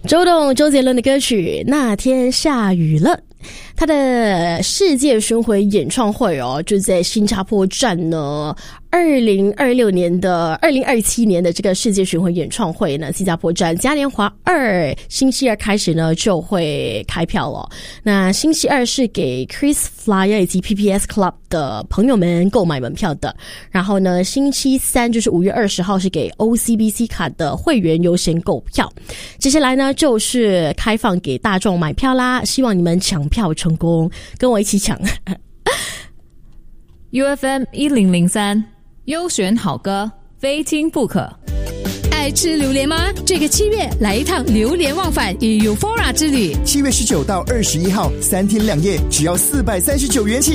周董周杰伦的歌曲《那天下雨了》，他的世界巡回演唱会就在新加坡站呢。2027年的这个世界巡回演唱会呢，新加坡站嘉年华2星期二开始呢就会开票了。那星期二是给 Chris Flyer 以及 PPS Club 的朋友们购买门票的，然后呢星期三就是5月20号是给 OCBC 卡的会员优先购票。接下来呢就是开放给大众买票啦，希望你们抢票成功，跟我一起抢。 UFM 1003优选好歌，非听不可。 爱吃榴莲吗？这个7月来一趟榴莲忘返与 Eufora 之旅。 7月19到21号3天2夜，只要439元起。